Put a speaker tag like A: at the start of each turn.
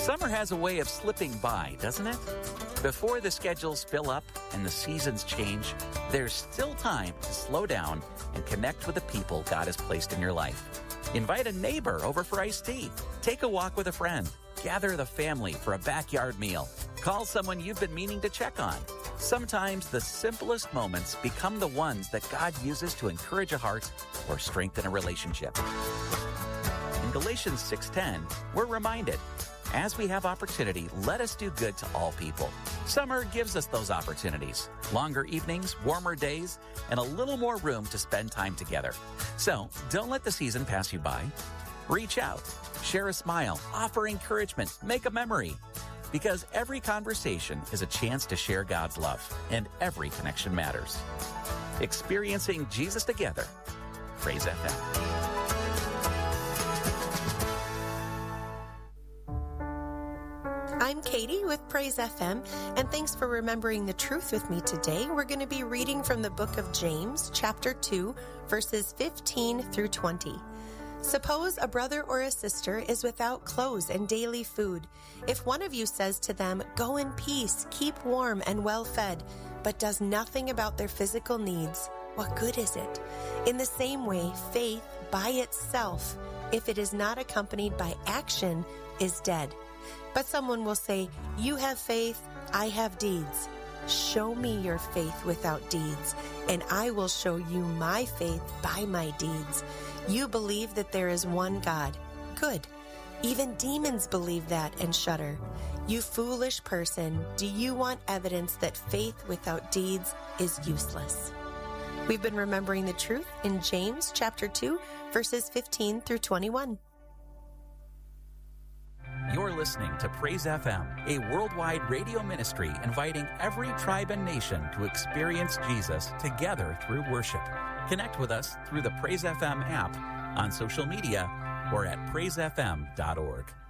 A: Summer has a way of slipping by, doesn't it? Before the schedules fill up and the seasons change, there's still time to slow down and connect with the people God has placed in your life. Invite a neighbor over for iced tea. Take a walk with a friend. Gather the family for a backyard meal. Call someone you've been meaning to check on. Sometimes the simplest moments become the ones that God uses to encourage a heart or strengthen a relationship. In Galatians 6:10, we're reminded, as we have opportunity, let us do good to all people. Summer gives us those opportunities. Longer evenings, warmer days, and a little more room to spend time together. So don't let the season pass you by. Reach out, share a smile, offer encouragement, make a memory. Because every conversation is a chance to share God's love, and every connection matters. Experiencing Jesus together. Praise FM.
B: I'm Katie with Praise FM, and thanks for remembering the truth with me today. We're going to be reading from the book of James, chapter 2, verses 15 through 20. Suppose a brother or a sister is without clothes and daily food. If one of you says to them, "Go in peace, keep warm and well fed," but does nothing about their physical needs, what good is it? In the same way, faith by itself, if it is not accompanied by action, is dead. But someone will say, "You have faith, I have deeds." Show me your faith without deeds, and I will show you my faith by my deeds. You believe that there is one God. Good. Even demons believe that and shudder. You foolish person, do you want evidence that faith without deeds is useless? We've been remembering the truth in James chapter 2, verses 15 through 21.
A: You're listening to Praise FM, a worldwide radio ministry inviting every tribe and nation to experience Jesus together through worship. Connect with us through the Praise FM app, on social media, or at praisefm.org.